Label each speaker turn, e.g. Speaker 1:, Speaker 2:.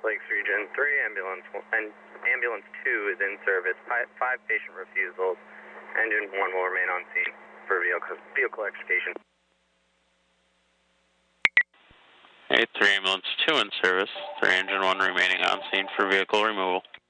Speaker 1: Lakes Region 3, Ambulance 2 is in service. 5 patient refusals. Engine 1 will remain on scene for vehicle extrication.
Speaker 2: 8-3 Ambulance 2 in service. 3 Engine 1 remaining on scene for vehicle removal.